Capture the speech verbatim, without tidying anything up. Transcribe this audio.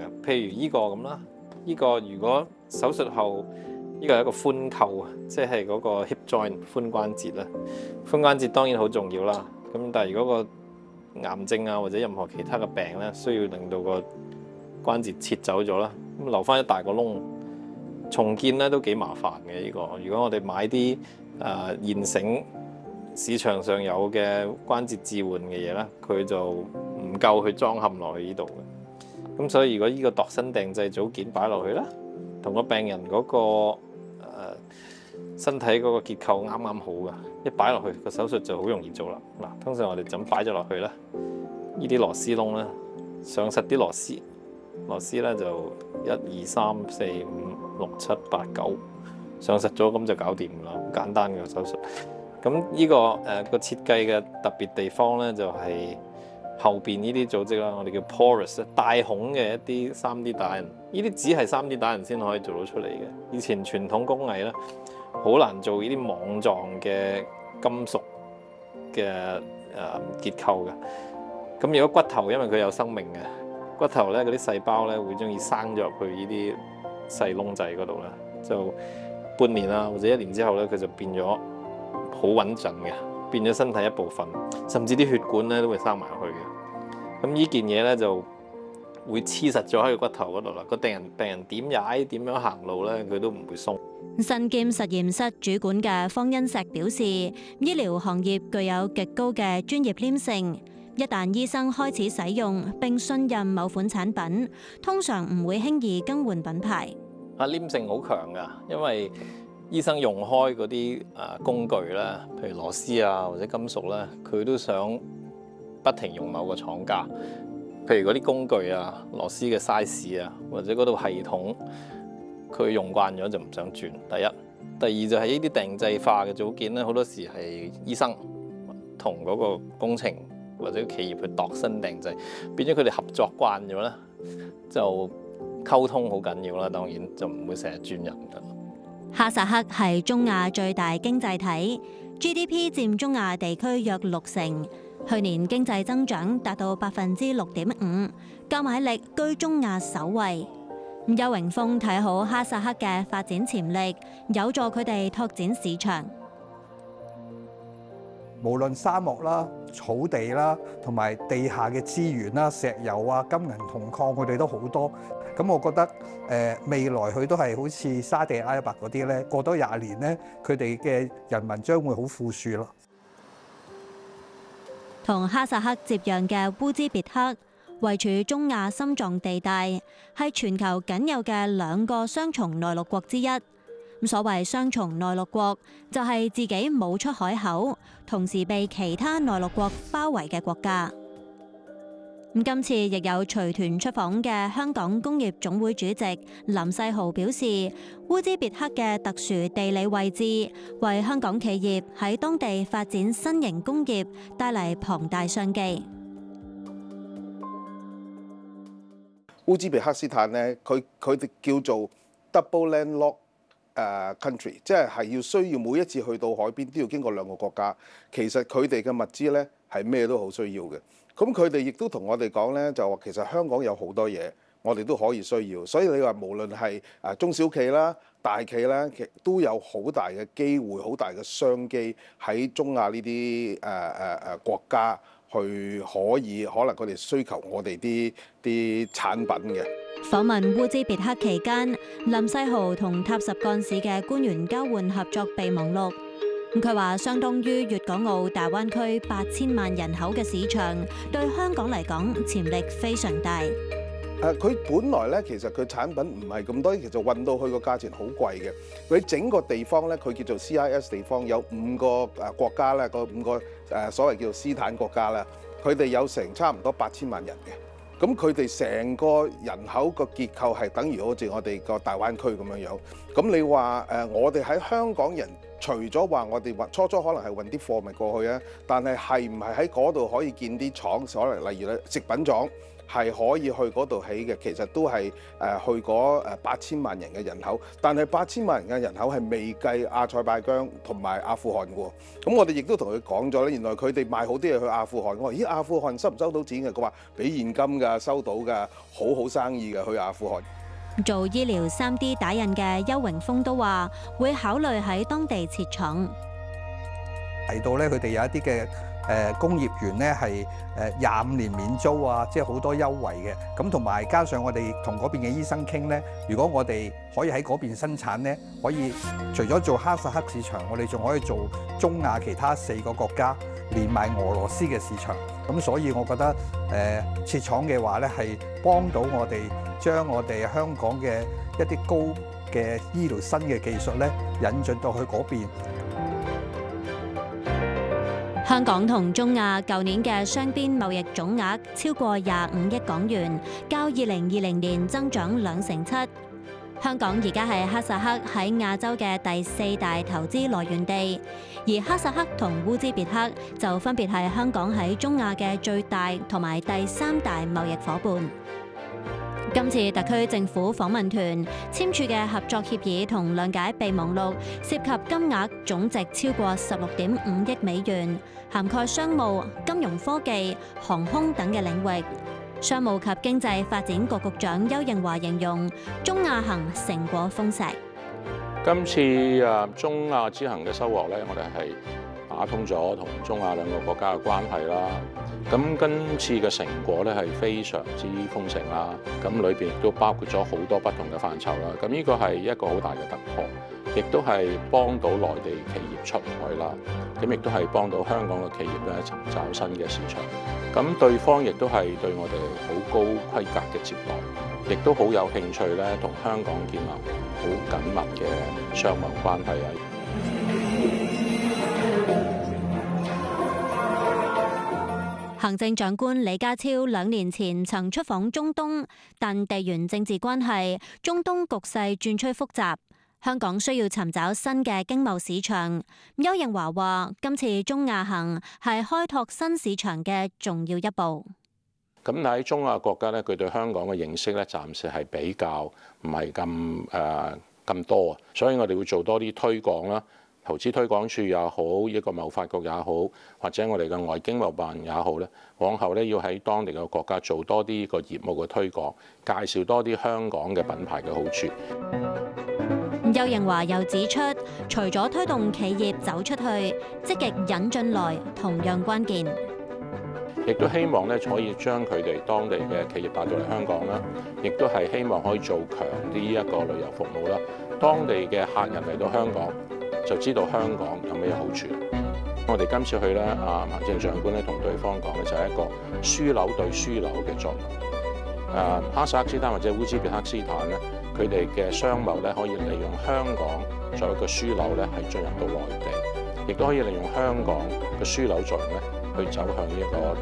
嘅。譬如呢個咁啦，呢個如果手術後呢個係一個髖扣啊，即係嗰個 hip joint 髖關節啦。髖關節當然好重要啦。咁但係如果個癌症啊或者任何其他嘅病咧，需要令到個關節切走咗啦，咁留翻一大個窿，重建咧都幾麻煩嘅呢個。如果我哋買啲誒、呃、現成市場上有嘅關節置換嘅嘢咧，佢就唔夠去裝嵌落去呢度嘅。咁所以如果呢個度身訂製組件擺落去啦，同個病人嗰、個、呃、身體嗰個結構啱啱好嘅，一擺落去個手術就好容易做啦。嗱，通常我哋就咁擺咗落去啦，呢啲螺絲窿咧，上實啲螺絲。螺絲咧就一二三四五六七八九上實咗，咁就搞掂啦，好簡單嘅手術。咁呢、這個誒個、呃、設計嘅特別地方咧，就係、是、後邊呢啲組織啦，我哋叫 porous 帶孔嘅一啲 三 D 打印，呢啲只係 三 D 打印先可以做到出嚟嘅。以前傳統工藝咧，好難做呢啲網狀嘅金屬嘅誒、呃、結構嘅。咁如果骨頭因為佢有生命嘅。骨頭咧，嗰啲細胞咧會中意生咗入去呢啲細窿仔嗰度咧，就半年啊或者一年之後咧，佢就變咗好穩陣嘅，變咗身體一部分，甚至啲血管咧都會生埋入去嘅。咁呢件嘢咧就會黐實咗喺個骨頭嗰度啦。個病人病人點踩點樣行路咧，佢都唔會鬆。 身兼實驗室主管嘅方恩石表示，醫療行業具有極高嘅專業黏性。一旦醫生開始使用並信任某款產品，通常唔會輕易更換品牌。 啊，黏性好強㗎，因為醫生用開嗰啲啊工具咧，譬如螺絲啊或者金屬咧，佢都想不停用某個廠家。譬如嗰啲工具啊、螺絲嘅 size 啊，或者嗰套系統，佢用慣咗就唔想轉。第一，第二就係呢啲定製化嘅組件咧，好多時係醫生同嗰個工程或者企業去度身訂製，變咗佢哋合作慣咗咧，就溝通好緊要啦。當然就唔會成日轉人噶。 哈薩克係中亞最大經濟體 ，G D P 佔中亞地區約六成，去年經濟增長達到百分之六點五，購買力居中亞首位。邱榮峰睇好哈薩克嘅發展潛力，有助佢哋拓展市場。 無論沙漠啦、草地啦，同埋地下嘅資源啦、石油啊、金銀銅礦，佢哋都好多。咁我覺得誒、呃、未來佢都係好似沙地阿拉伯嗰啲咧，過多廿年咧，佢哋嘅人民將會好富庶咯。 同哈薩克接壤嘅烏茲別克，位處中亞心臟地帶，係全球僅有嘅兩個雙重內陸國之一。所謂雙重內陸國，就係自己冇出海口，同時被其他內陸國包圍嘅國家。今次亦有隨團出訪嘅香港工業總會主席林世豪表示，烏茲別克嘅特殊地理位置，為香港企業喺當地發展新型工業帶嚟龐大商機。 烏茲別克斯坦呢，佢佢哋叫做 double landlock 誒 country， 即係係要需要每一次去到海邊都要經過兩個國家。其實佢哋嘅物資咧係咩都好需要嘅。咁佢哋亦都同我哋講咧，就話其實香港有好多嘢，我哋都可以需要。所以你話無論係誒中小企啦、大企啦，其實都有好大嘅機會、好大嘅商機喺中亞呢啲誒誒誒國家去可以可能佢哋需求我哋啲啲產品嘅。 訪問烏茲別克期間，林世豪同塔什幹市嘅官員交換合作備忘錄。佢話相當於粵港澳大灣區八千萬人口嘅市場，對香港嚟講潛力非常大。 誒，佢本來咧其實佢產品唔係咁多，其實運到去個價錢好貴嘅。佢整個地方咧，佢叫做 C I S 地方，有五個誒國家咧，個五個誒所謂叫做斯坦國家啦，佢哋有成差唔多八千萬人嘅。咁佢哋成個人口個結構係等於好似我哋個大灣區咁樣樣。咁你話誒，我哋喺香港人，除咗話我哋運初初可能係運啲貨物過去啊，但係係唔係喺嗰度可以建啲廠？可能例如咧食品廠係可以去嗰度起嘅，其實都係誒去嗰誒八千萬人嘅人口，但係八千萬人嘅人口係未計阿塞拜疆同埋阿富汗嘅喎。咁我哋亦都同佢講咗咧，原來佢哋賣好啲嘢去阿富汗。我話咦，阿富汗收唔收到錢嘅？佢話俾現金㗎，收到㗎，好好生意嘅去阿富汗。 做醫療 三 D 打印嘅邱榮峰都話會考慮喺當地設廠。 提到咧，佢哋有一啲嘅誒工業園咧係誒廿五年免租啊，即係好多優惠嘅。咁同埋加上我哋同嗰邊嘅醫生傾咧，如果我哋可以喺嗰邊生產咧，可以除咗做哈薩克市場，我哋仲可以做中亞其他四個國家，連埋俄羅斯嘅市場。咁所以我覺得誒設廠嘅話咧，係幫到我哋將我哋香港嘅一啲高嘅醫療新嘅技術咧引進到去嗰邊。 香港同中亞舊年嘅雙邊貿易總額超過廿五億港元，較二零二零年增長兩成七。香港而家係哈薩克喺亞洲嘅第四大投資來源地，而哈薩克同烏茲別克就分別係香港喺中亞嘅最大同埋第三大貿易夥伴。今次特區政府訪問團簽署嘅合作協議同諒解備忘錄，涉及金額總值超過十六點五億美元，涵蓋商務、金融科技、航空等嘅領域。商務及經濟發展局局長邱應華形容中亞行成果豐碩。 今次啊中亞之行嘅收穫咧，我哋係打通咗同中亞兩個國家嘅關係啦。咁今次嘅成果咧係非常之豐盛啦。咁裏邊亦都包括咗好多不同嘅範疇啦。咁呢個係一個好大嘅突破，亦都係幫到內地企業出海啦。咁亦都係幫到香港嘅企業咧尋找新嘅市場。咁對方亦都係對我哋好高規格嘅接待，亦都好有興趣咧同香港建立好緊密嘅商貿關係啊！ 行政長官李家超兩年前曾出訪中東，但地緣政治關係，中東局勢轉趨複雜，香港需要尋找新嘅經貿市場。邱應華話：今次中亞行係開拓新市場嘅重要一步。 咁喺中亞國家咧，佢對香港嘅認識咧，暫時係比較唔係咁誒咁多啊，所以我哋會做多啲推廣啦。投資推廣處也好，一個貿發局也好，或者我哋嘅外經貿辦也好咧，往後咧要喺當地嘅國家做多啲個業務嘅推廣，介紹多啲香港嘅品牌嘅好處。 邱應華又指出，除咗推動企業走出去，積極引進來同樣關鍵。 亦都希望咧可以將佢哋當地嘅企業帶到嚟香港啦，亦都係希望可以做強啲一個旅遊服務啦。當地嘅客人嚟到香港，就知道香港有咩好處。我哋今次去咧，啊行政長官咧同對方講嘅就係一個樞紐對樞紐嘅作用。誒哈薩克斯坦或者烏茲別克斯坦咧，佢哋嘅商貿咧可以利用香港作為一個樞紐咧，係進入到內地，亦都可以利用香港嘅樞紐作用咧，去走向呢一個